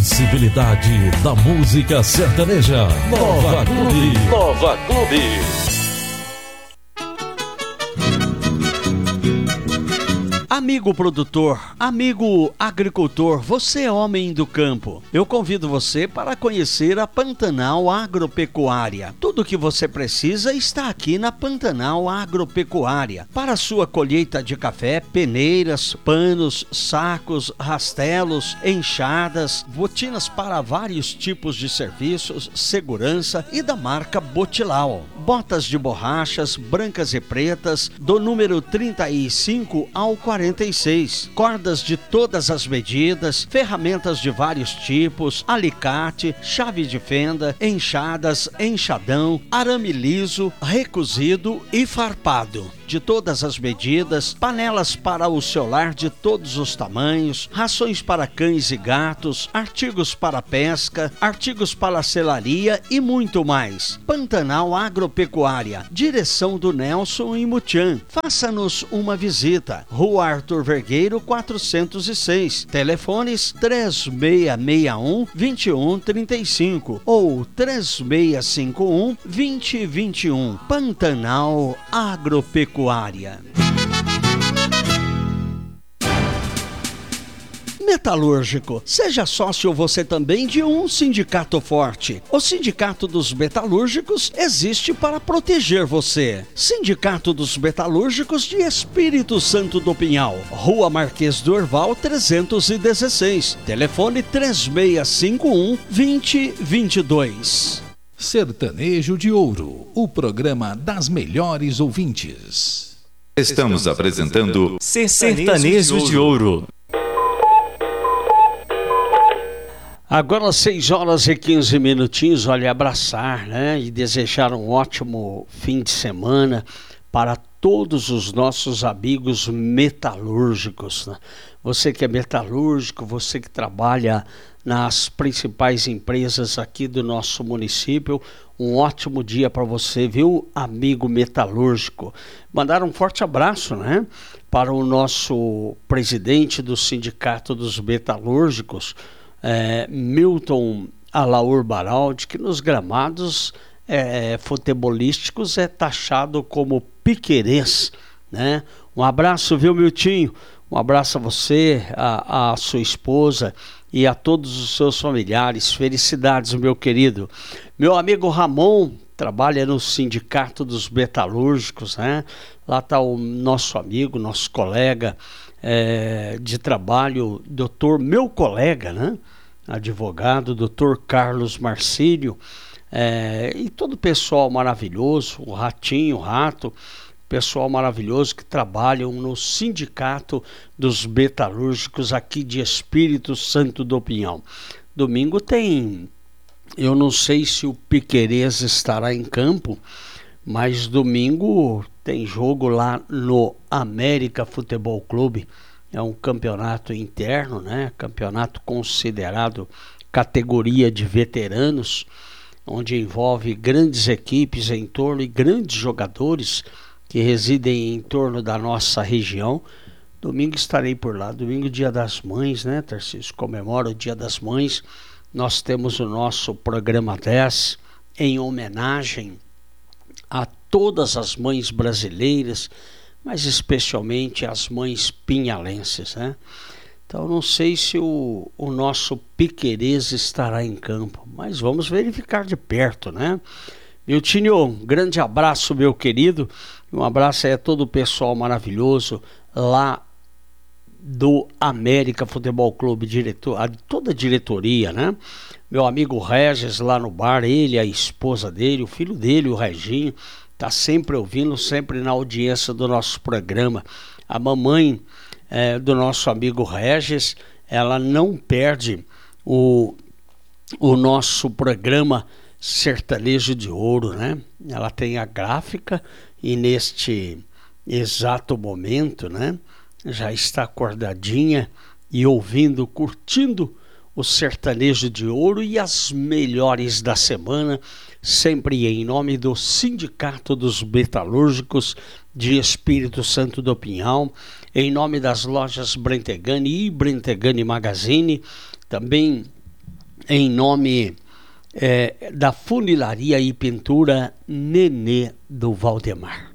sensibilidade da música sertaneja. Nova Clube. Nova Clube. Amigo produtor, amigo agricultor, você é homem do campo. Eu convido você para conhecer a Pantanal Agropecuária. Tudo o que você precisa está aqui na Pantanal Agropecuária. Para a sua colheita de café, peneiras, panos, sacos, rastelos, enxadas, botinas para vários tipos de serviços, segurança e da marca Botilau. Botas de borrachas, brancas e pretas, do número 35 ao 46, cordas de todas as medidas, ferramentas de vários tipos, alicate, chave de fenda, enxadas, enxadão, arame liso, recozido e farpado de todas as medidas, panelas para o seu lar de todos os tamanhos, rações para cães e gatos, artigos para pesca, artigos para selaria e muito mais. Pantanal Agropecuária, direção do Nelson e Mutian. Faça-nos uma visita. Rua Arthur Vergueiro 406, telefones 3661-2135 ou 3651-2021. Pantanal Agropecuária. Metalúrgico. Seja sócio você também de um sindicato forte. O Sindicato dos Metalúrgicos existe para proteger você. Sindicato dos Metalúrgicos de Espírito Santo do Pinhal. Rua Marquês do Orval 316. Telefone 3651-2022. Sertanejo de Ouro, o programa das melhores ouvintes. Estamos apresentando Sertanejo de Ouro. Agora 6 horas e 15 minutinhos, olha, abraçar, né, e desejar um ótimo fim de semana para todos os nossos amigos metalúrgicos, né? Você que é metalúrgico, você que trabalha nas principais empresas aqui do nosso município, um ótimo dia para você, viu, amigo metalúrgico? Mandar um forte abraço, né, para o nosso presidente do Sindicato dos Metalúrgicos, Milton Alaur Baraldi, que nos gramados futebolísticos é taxado como piquerês, né? Um abraço, viu, Miltinho? Um abraço a você, a sua esposa e a todos os seus familiares. Felicidades, meu querido. Meu amigo Ramon trabalha no Sindicato dos Metalúrgicos, né? Lá está o nosso amigo, nosso colega de trabalho, meu colega, né? Advogado, doutor Carlos Marcílio, e todo o pessoal maravilhoso, o Ratinho, o Rato, pessoal maravilhoso que trabalham no Sindicato dos Metalúrgicos aqui de Espírito Santo do Pinhal. Domingo tem, eu não sei se o Piquerez estará em campo, mas domingo tem jogo lá no América Futebol Clube. É um campeonato interno, né? Campeonato considerado categoria de veteranos, onde envolve grandes equipes em torno e grandes jogadores que residem em torno da nossa região. Domingo estarei por lá. Domingo, Dia das Mães, né, Tarcísio? Comemora o Dia das Mães. Nós temos o nosso programa 10 em homenagem a todas as mães brasileiras, mas especialmente as mães pinhalenses, né? Então não sei se o nosso Piquerez estará em campo, mas vamos verificar de perto, né? Miltinho, um grande abraço, meu querido. Um abraço aí a todo o pessoal maravilhoso lá do América Futebol Clube, toda a diretoria, né? Meu amigo Regis lá no bar, ele, a esposa dele, o filho dele, o Reginho, tá sempre ouvindo, sempre na audiência do nosso programa. A mamãe do nosso amigo Regis, ela não perde o nosso programa Sertanejo de Ouro, né? Ela tem a gráfica e neste exato momento, né, já está acordadinha e ouvindo, curtindo o Sertanejo de Ouro e as melhores da semana, sempre em nome do Sindicato dos Metalúrgicos de Espírito Santo do Pinhal, em nome das lojas Brentegani e Brentegani Magazine, também em nome da Funilaria e Pintura Nenê do Valdemar.